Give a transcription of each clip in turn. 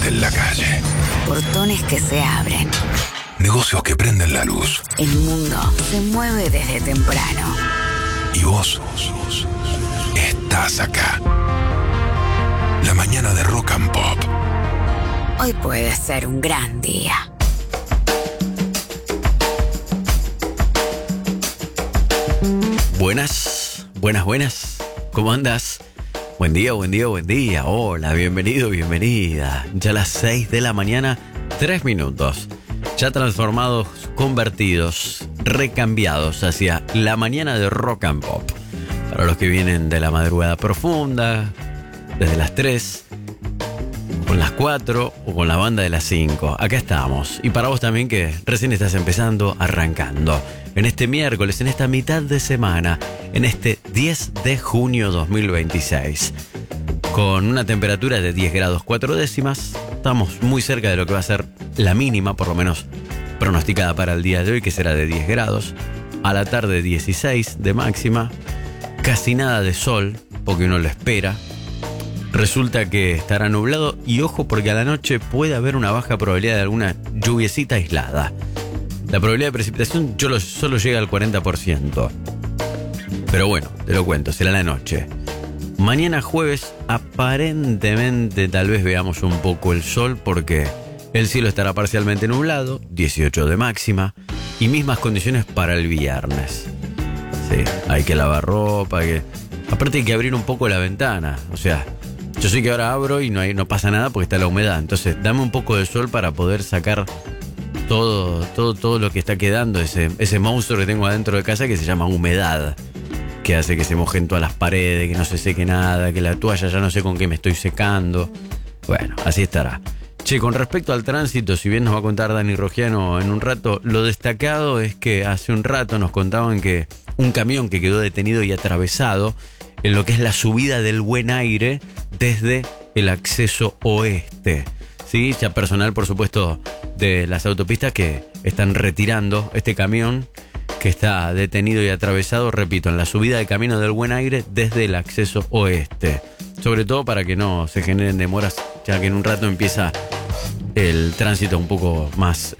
gente en la calle. Portones que se abren. Negocios que prenden la luz. El mundo se mueve desde temprano. Y vos estás acá. La mañana de Rock and Pop. Hoy puede ser un gran día. Buenas. ¿Cómo andas? Buen día. Hola, bienvenido, bienvenida. Ya las 6 de la mañana, 3 minutos. Ya transformados, convertidos, recambiados hacia la mañana de Rock and Pop. Para los que vienen de la madrugada profunda, desde las 3, con las 4 o con la banda de las 5. Acá estamos. Y para vos también que recién estás empezando, arrancando. En este miércoles, en esta mitad de semana, en este 10 de junio 2026. Con una temperatura de 10 grados 4 décimas. Estamos muy cerca de lo que va a ser la mínima, por lo menos pronosticada para el día de hoy, que será de 10 grados. A la tarde 16 de máxima. Casi nada de sol, porque uno lo espera. Resulta que estará nublado y ojo porque a la noche puede haber una baja probabilidad de alguna lluviecita aislada. La probabilidad de precipitación solo llega al 40%. Pero bueno, te lo cuento, será la noche. Mañana jueves aparentemente tal vez veamos un poco el sol porque el cielo estará parcialmente nublado, 18 de máxima y mismas condiciones para el viernes. Sí, hay que lavar ropa, aparte hay que abrir un poco la ventana, o sea... Yo sé que ahora abro y no pasa nada porque está la humedad. Entonces, dame un poco de sol para poder sacar todo lo que está quedando, ese monstruo que tengo adentro de casa que se llama humedad, que hace que se mojen todas las paredes, que no se seque nada, que la toalla ya no sé con qué me estoy secando. Bueno, así estará. Che, con respecto al tránsito, si bien nos va a contar Dani Rogiano en un rato, lo destacado es que hace un rato nos contaban que un camión que quedó detenido y atravesado en lo que es la subida del Buen Aire desde el acceso oeste. ¿Sí? Ya personal, por supuesto, de las autopistas que están retirando este camión que está detenido y atravesado, repito, en la subida del camino del Buen Aire desde el acceso oeste. Sobre todo para que no se generen demoras, ya que en un rato empieza el tránsito un poco más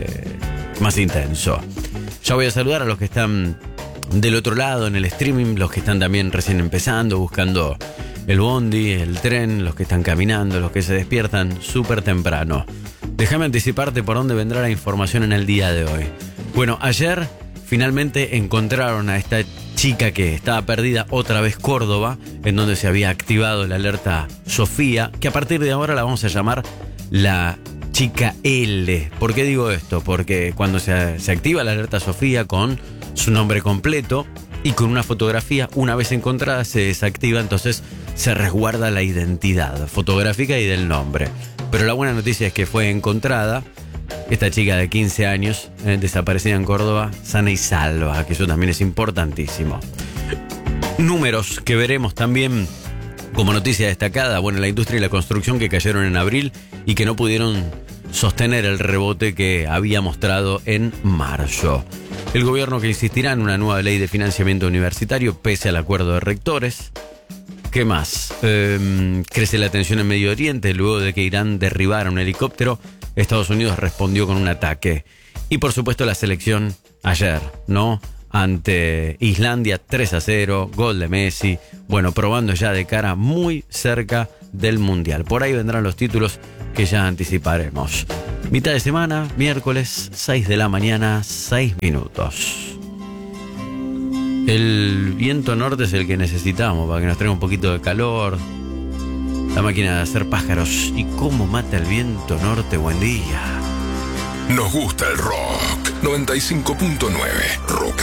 intenso. Ya voy a saludar a los que están del otro lado en el streaming, los que están también recién empezando, buscando el bondi, el tren, los que están caminando, los que se despiertan súper temprano. Déjame anticiparte por dónde vendrá la información en el día de hoy. Bueno, ayer finalmente encontraron a esta chica que estaba perdida, otra vez Córdoba, en donde se había activado la alerta Sofía, que a partir de ahora la vamos a llamar la chica L. ¿Por qué digo esto? Porque cuando se activa la alerta Sofía con su nombre completo y con una fotografía, una vez encontrada se desactiva, entonces se resguarda la identidad fotográfica y del nombre. Pero la buena noticia es que fue encontrada esta chica de 15 años, desaparecida en Córdoba, sana y salva, que eso también es importantísimo. Números que veremos también como noticia destacada, bueno, la industria y la construcción que cayeron en abril y que no pudieron sostener el rebote que había mostrado en marzo. El gobierno que insistirá en una nueva ley de financiamiento universitario pese al acuerdo de rectores. ¿Qué más? Crece la tensión en Medio Oriente luego de que Irán derribara un helicóptero. Estados Unidos respondió con un ataque. Y por supuesto la selección ayer, ¿no? Ante Islandia 3-0, gol de Messi. Bueno, probando ya de cara muy cerca del Mundial. Por ahí vendrán los títulos que ya anticiparemos. Mitad de semana, miércoles, 6 de la mañana, 6 minutos. El viento norte es el que necesitamos para que nos traiga un poquito de calor. La máquina de hacer pájaros. ¿Y cómo mata el viento norte? Buen día. Nos gusta el rock. 95.9 Rock